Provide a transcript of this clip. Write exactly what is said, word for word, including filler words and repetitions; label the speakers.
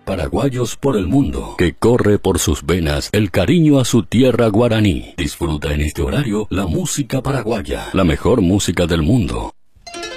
Speaker 1: Paraguayos por el mundo, que corre por sus venas el cariño a su tierra guaraní. Disfruta en este horario la música paraguaya, la mejor música del mundo.